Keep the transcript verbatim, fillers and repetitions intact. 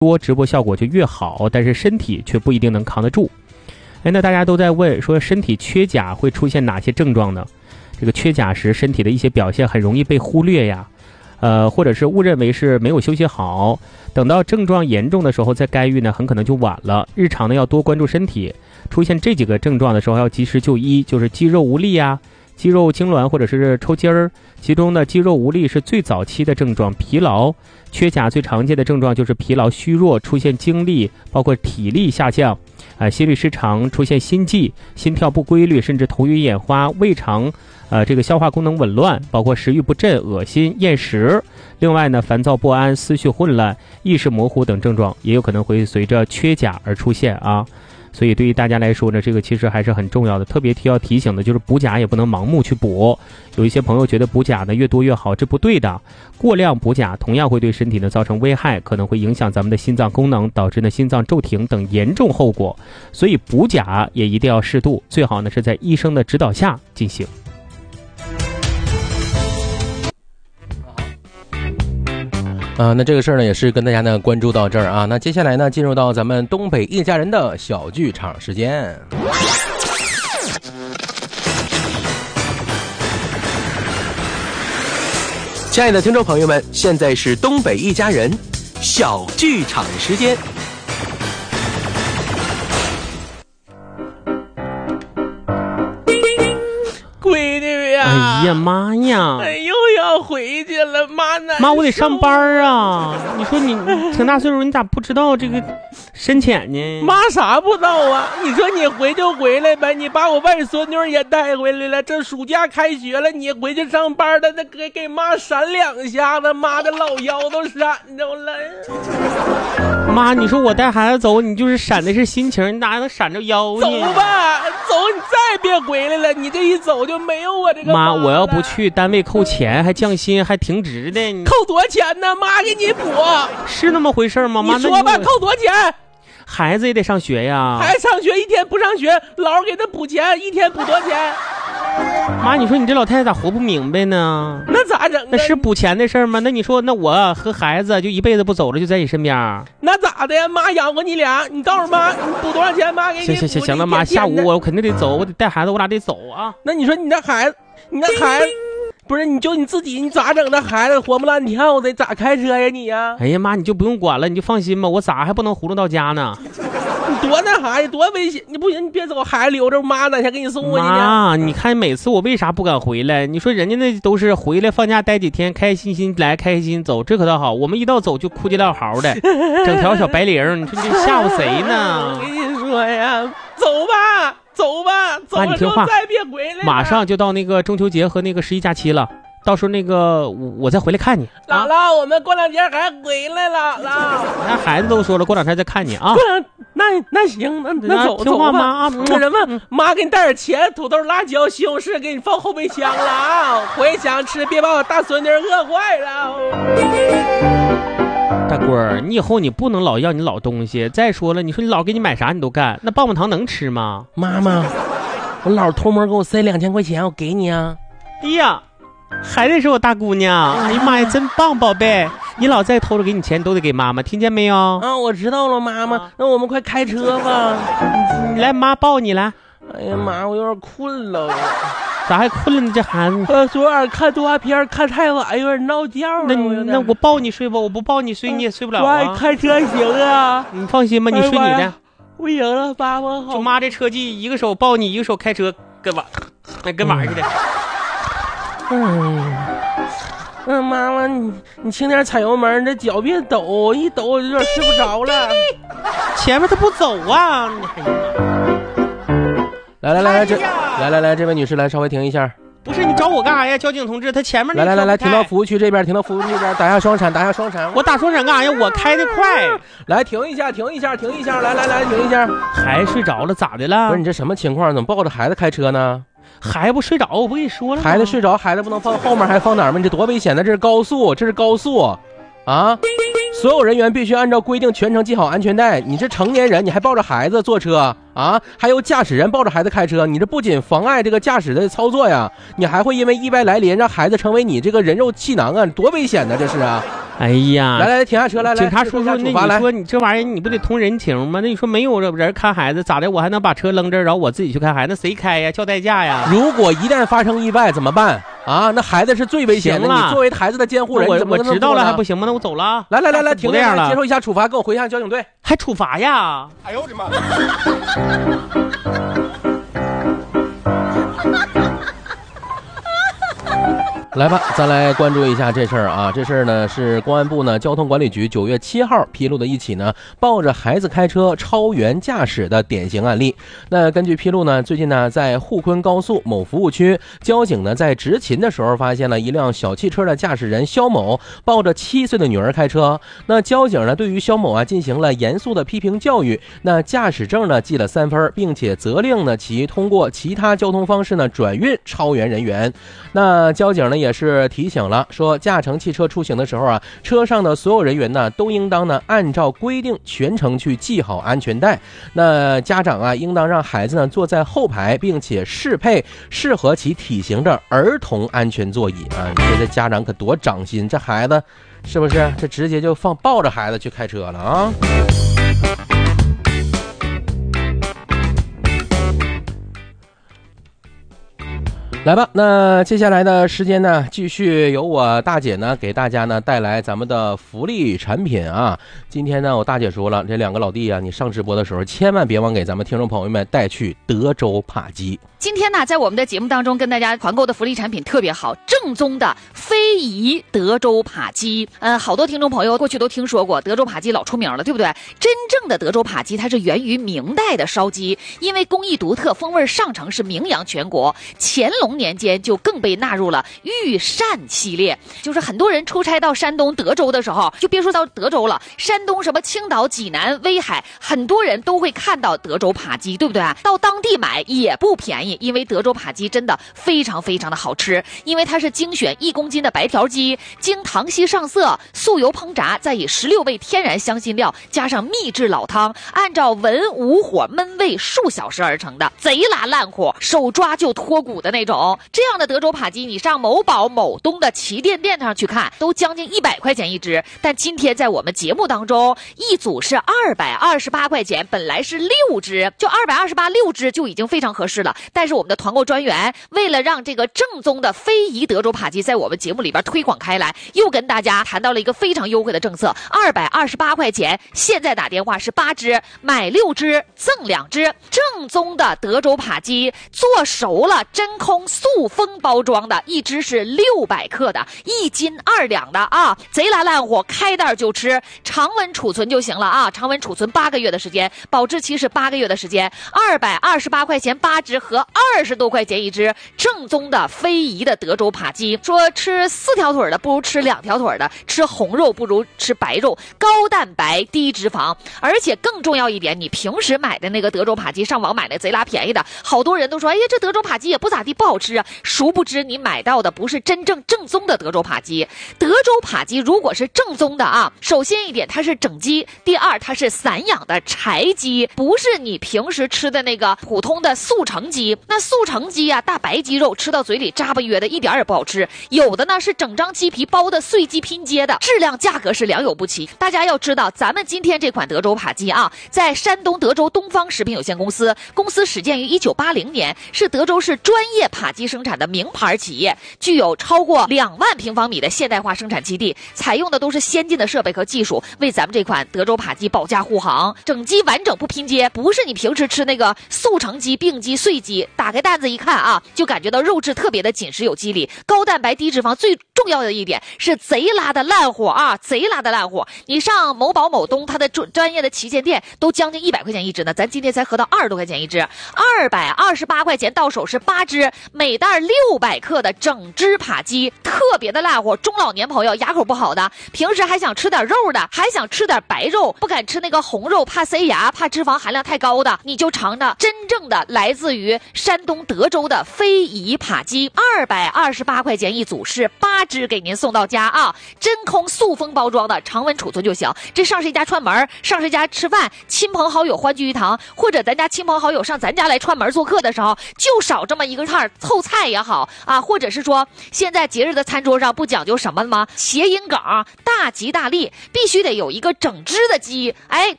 多直播效果就越好，但是身体却不一定能扛得住。哎，那大家都在问说，身体缺钾会出现哪些症状呢？这个缺钾时身体的一些表现很容易被忽略呀，呃，或者是误认为是没有休息好，等到症状严重的时候再干预呢，很可能就晚了。日常呢要多关注身体，出现这几个症状的时候要及时就医，就是肌肉无力呀、肌肉痉挛或者是抽筋儿，其中呢肌肉无力是最早期的症状，疲劳。缺钾最常见的症状就是疲劳虚弱，出现精力包括体力下降，呃，心律失常，出现心悸、心跳不规律，甚至头晕眼花，胃肠呃这个消化功能紊乱，包括食欲不振、恶心、厌食。另外呢，烦躁不安、思绪混乱、意识模糊等症状也有可能会随着缺钾而出现啊。所以对于大家来说呢，这个其实还是很重要的。特别提要提醒的就是补钾也不能盲目去补。有一些朋友觉得补钾呢越多越好，这不对的。过量补钾同样会对身体呢造成危害，可能会影响咱们的心脏功能，导致呢心脏骤停等严重后果。所以补钾也一定要适度，最好呢是在医生的指导下进行。 啊，那这个事儿呢，也是跟大家呢关注到这儿啊。那接下来呢，进入到咱们东北一家人的小剧场时间。亲爱的听众朋友们，现在是东北一家人小剧场时间。 闺女呀！ 哎呀妈呀！ 哎，又要回去了，妈呢？ 妈，我得上班啊！你说你挺大岁数，你咋不知道这个深浅呢？ 妈啥不知道啊？你说你回就回来呗，你把我外孙女也带回来了，这暑假开学了，你回去上班的，那给给妈闪两下子，妈的老腰都闪着了。 妈，你说我带孩子走，你就是闪的是心情，你哪能闪着腰呢？ 走吧，走，你再别回来了，你这一走就没有我这个妈。妈，我要不去单位扣钱，还降薪，还停职的。 扣多少钱呢？妈给你补。 是那么回事吗？妈， 你说吧，扣多少钱？ 孩子也得上学呀。 孩子上学一天不上学，老给他补钱，一天补多少钱？ 妈，你说你这老太太咋活不明白呢？ 那咋整啊？ 那是补钱的事儿吗？那你说，那我和孩子就一辈子不走了，就在你身边？ 那咋的呀？妈养活你俩，你告诉妈，你补多少钱？妈给你。 行行行行，那妈下午我肯定得走，我得带孩子，我俩得走啊。 那你说你那孩子，你那孩子。不是，你就你自己，你咋整？那孩子活蹦乱跳的，咋开车呀你呀？ 哎呀妈，你就不用管了，你就放心吧，我咋还不能糊弄到家呢？ 你多那啥呀，多危险！你不行，你别走，孩子留着，妈哪天给你送过去呢？ 妈，你看每次我为啥不敢回来？你说人家那都是回来放假待几天，开开心心来，开开心心走，这可倒好。我们一到走就哭唧撂嚎的，整条小白领，你说你吓唬谁呢？ 我跟你说呀，走吧。走吧，走了之后再别回来。 马上就到那个中秋节和那个十一假期了，到时候那个我我再回来看你。 姥姥、啊，我们过两天还回来了，姥姥。 那孩子都说了，过两天再看你啊。 那那行，那那走听话吗？啊， 那什么，妈给你带点钱，土豆、辣椒、西红柿，给你放后备箱了啊！回想吃，别把我大孙女饿坏了。 大闺儿，你以后你不能老要你老东西。再说了，你说你老给你买啥你都干，那棒棒糖能吃吗？ 妈妈，我老偷摸给我塞两千块钱，我给你啊。 哎呀，还得是我大姑娘。哎呀妈呀，真棒，宝贝！你老再偷着给你钱，都得给妈妈，听见没有？ 啊，我知道了，妈妈。啊、那我们快开车吧。 你, 你来，妈抱你来。 哎呀妈，我有点困了。 咋还困了呢？这孩子， 呃，昨晚看动画片看太晚，有点闹觉了。 那那我抱你睡吧，我不抱你睡你也睡不了啊。 我开车行啊， 你放心吧，你睡你的。 不行了，爸爸好。 就妈这车技，一个手抱你，一个手开车，跟玩，那跟玩似的。 嗯，嗯，妈妈，你你轻点踩油门，这脚别抖，一抖我就有点睡不着了。 前面他不走啊！ 来来来来，这来来来，这位女士来，稍微停一下。 不是你找我干啥呀，交警同志？他前面那来来来来，停到服务区这边，停到服务区这边，打下双闪，打下双闪。 我打双闪干啥呀？我开的快。 来，停一下，停一下，停一下，来来来，停一下。 孩子睡着了，咋的了？ 不是你这什么情况？怎么抱着孩子开车呢？ 孩子不睡着，我不跟你说了吗？ 孩子睡着，孩子不能放后面，还放哪儿吗？你这多危险呢！这是高速，这是高速，啊！所有人员必须按照规定全程系好安全带。你这成年人，你还抱着孩子坐车啊？还有驾驶人抱着孩子开车，你这不仅妨碍这个驾驶的操作呀，你还会因为意外来临让孩子成为你这个人肉气囊啊，多危险呢！这是啊！ 哎呀， 来来，停下车来来。 警察叔叔，那你说你这玩意儿你不得通人情吗？那你说没有人看孩子咋的？我还能把车扔这儿，然后我自己去看孩子？那谁开呀？叫代驾呀？ 如果一旦发生意外怎么办啊？那孩子是最危险的。你作为孩子的监护人， 我怎么我知道了还不行吗？那我走了。 来来来来，停这样了， 接受一下处罚，跟我回向交警队。 还处罚呀？ 哎呦我的妈！ 来吧，咱来关注一下这事儿啊！这事儿呢是公安部呢交通管理局九月七号披露的一起呢抱着孩子开车超员驾驶的典型案例。那根据披露呢，最近呢在沪昆高速某服务区，交警呢在执勤的时候发现了一辆小汽车的驾驶人肖某抱着七岁的女儿开车。那交警呢对于肖某啊进行了严肃的批评教育，那驾驶证呢记了三分，并且责令呢其通过其他交通方式呢转运超员人员。那交警呢也是提醒了，说驾乘汽车出行的时候啊，车上的所有人员呢都应当呢按照规定全程去系好安全带。那家长啊应当让孩子呢坐在后排，并且适配适合其体型的儿童安全座椅啊。你说这家长可多长心，这孩子是不是这直接就放抱着孩子去开车了啊？来吧，那接下来的时间呢，继续由我大姐呢给大家呢带来咱们的福利产品啊。今天呢，我大姐说了，这两个老弟啊，你上直播的时候千万别忘给咱们听众朋友们带去德州扒鸡。 今天呢，在我们的节目当中跟大家团购的福利产品特别好，正宗的非遗德州扒鸡。呃，好多听众朋友过去都听说过德州扒鸡老出名了，对不对？真正的德州扒鸡它是源于明代的烧鸡，因为工艺独特，风味上乘，是名扬全国。乾隆年间就更被纳入了御膳系列，就是很多人出差到山东德州的时候，就别说到德州了，山东什么青岛、济南、威海，很多人都会看到德州扒鸡，对不对？到当地买也不便宜，因为德州扒鸡真的非常非常的好吃，因为它是精选一公斤的白条鸡，经糖稀上色，素油烹炸，再以十六味天然香辛料加上秘制老汤，按照文武火焖煨数小时而成的，贼拉烂火，手抓就脱骨的那种。这样的德州扒鸡，你上某宝、某东的旗舰店上去看，都将近一百块钱一只。但今天在我们节目当中，一组是二百二十八块钱，本来是六只，就二百二十八六只就已经非常合适了。但是我们的团购专员为了让这个正宗的非遗德州扒鸡在我们节目里边推广开来，又跟大家谈到了一个非常优惠的政策，二百二十八块钱，现在打电话是八只，买六只赠两只。正宗的德州扒鸡做熟了，真空塑封包装的，一只是六百克的，一斤二两的啊，贼拉烂火，开袋就吃，常温储存就行了啊，常温储存八个月的时间，保质期是八个月的时间，二百二十八块钱八只和二十多块钱一只，正宗的非遗的德州扒鸡。说吃四条腿的不如吃两条腿的，吃红肉不如吃白肉，高蛋白低脂肪，而且更重要一点，你平时买的那个德州扒鸡，上网买的贼拉便宜的，好多人都说，哎呀，这德州扒鸡也不咋地，不好吃啊。殊不知你买到的不是真正正宗的德州扒鸡。德州扒鸡如果是正宗的啊，首先一点它是整鸡，第二它是散养的柴鸡，不是你平时吃的那个普通的速成鸡。那速成鸡啊，大白鸡肉吃到嘴里扎巴约的，一点也不好吃。有的呢是整张鸡皮包的碎鸡拼接的，质量价格是良莠不齐。大家要知道，咱们今天这款德州扒鸡啊，在山东德州东方食品有限公司，公司始建于一九八零年，是德州市专业扒鸡生产的名牌企业，具有超过两万平方米的现代化生产基地，采用的都是先进的设备和技术，为咱们这款德州扒鸡保驾护航。整鸡完整不拼接，不是你平时吃那个速成鸡、并鸡、碎鸡，打开担子一看啊，就感觉到肉质特别的紧实有肌理，高蛋白低脂肪，最重要的一点是贼拉的烂火啊，贼拉的烂火。你上某宝、某东，它的专专业的旗舰店都将近一百块钱一只呢，咱今天才合到二十多块钱一只，二百二十八块钱到手是八只，每袋六百克的整只扒鸡，特别的烂火。中老年朋友牙口不好的，平时还想吃点肉的，还想吃点白肉，不敢吃那个红肉，怕塞牙，怕脂肪含量太高的，你就尝尝真正的来自于山东德州的非遗扒鸡，二百二十八块钱一组，是八只给您送到家啊，真空塑封包装的，常温储存就行。这上谁家串门，上谁家吃饭，亲朋好友欢聚一堂，或者咱家亲朋好友上咱家来串门做客的时候，就少这么一个菜， 凑菜也好啊，或者是说现在节日的餐桌上不讲究什么吗？谐音梗大吉大利，必须得有一个整只的鸡，哎，